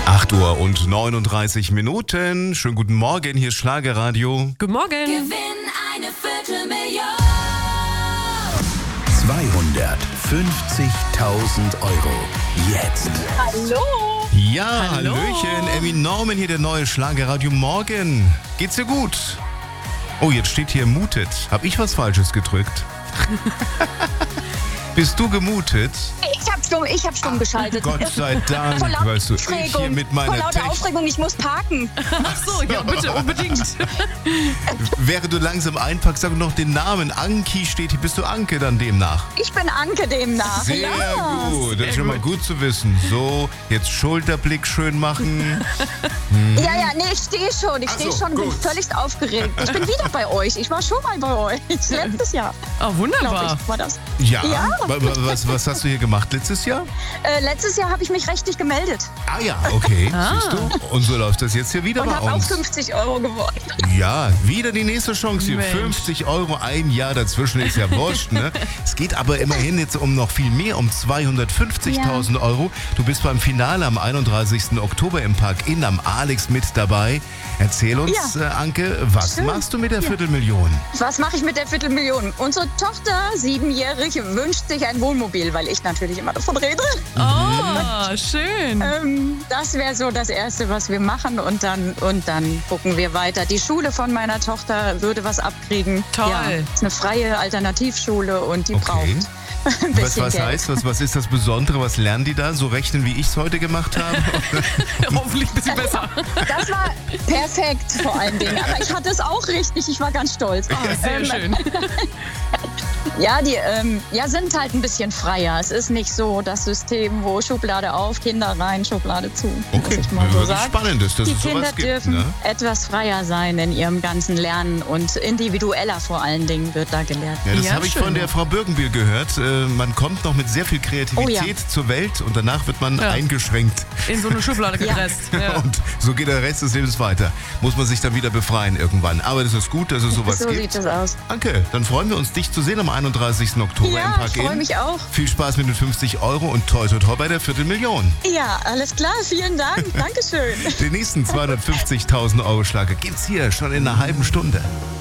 8:39. Schönen guten Morgen, hier ist Schlagerradio. Guten Morgen. Gewinn eine Viertelmillion. 250.000 Euro. Jetzt. Hallo. Ja, Hallo. Hallöchen, Emmy Norman hier, der neue Schlagerradio Morgen. Geht's dir gut? Oh, jetzt steht hier mutet. Hab ich was Falsches gedrückt? Bist du gemutet? Ich hab stumm geschaltet. Gott sei Dank, Vor lauter weißt du, ich Aufregung. hier mit Vor meiner lauter Technik. Aufregung, ich muss parken. Ach so, ja, bitte, unbedingt. Während du langsam einpackst, sag noch den Namen. Anki steht hier. Bist du Anke dann demnach? Ich bin Anke demnach. Sehr ja. gut, das ist schon mal gut zu wissen. So, jetzt Schulterblick schön machen. Ja, nee, ich stehe schon. Ich Ach stehe so, schon, bin gut. völlig aufgeregt. Ich bin wieder bei euch. Ich war schon mal bei euch. Letztes Jahr, Oh, glaube wunderbar. ich, war das. Ja, Ja. Was hast du hier gemacht letztes Jahr? Letztes Jahr habe ich mich rechtlich gemeldet Ah ja, okay, siehst du? Und so läuft das jetzt hier wieder und bei habe auch uns. 50 Euro gewonnen. Ja, wieder die nächste Chance hier. Mensch. 50 Euro, ein Jahr dazwischen ist ja wurscht, ne? Es geht aber immerhin jetzt um noch viel mehr, um 250.000 Euro. Du bist beim Finale am 31. Oktober im Park Inn am Alex mit dabei. Erzähl uns, Anke, was Schön. machst du mit der Viertelmillion? Was mache ich mit der Viertelmillion? Unsere Tochter, 7-jährig, wünscht sich ein Wohnmobil, weil ich natürlich immer davon rede. Oh, schön. Das wäre so das Erste, was wir machen und dann gucken wir weiter. Die Schule von meiner Tochter würde was abkriegen. Toll. Ja, ist eine freie Alternativschule und die Okay. braucht ein bisschen Was Geld. heißt, was ist das Besondere? Was lernen die da? So rechnen, wie ich es heute gemacht habe? Hoffentlich ein bisschen besser. Das war perfekt vor allen Dingen. Aber ich hatte es auch richtig. Ich war ganz stolz. Sehr schön. Ja, die sind halt ein bisschen freier. Es ist nicht so das System, wo Schublade auf, Kinder rein, Schublade zu. Muss Okay, ich mal so wirklich sagen. spannend ist, dass Die es sowas Kinder gibt, dürfen ne? etwas freier sein in ihrem ganzen Lernen und individueller vor allen Dingen wird da gelehrt. Ja, das Ja, habe ich schön. von der Frau Birkenbiel gehört. Man kommt noch mit sehr viel Kreativität zur Welt und danach wird man Ja. eingeschränkt. In so eine Schublade gepresst. Ja. Und so geht der Rest des Lebens weiter. Muss man sich dann wieder befreien irgendwann. Aber das ist gut, dass es sowas So gibt. sieht es aus. Anke, dann freuen wir uns, dich zu sehen am 31. Oktober im Ja, Park ich freue Inn. mich auch. Viel Spaß mit den 50 Euro und toi toi toi bei der Viertelmillion. Ja, alles klar. Vielen Dank. Dankeschön. Den nächsten 250.000 Euro Schlager gibt's hier schon in einer halben Stunde.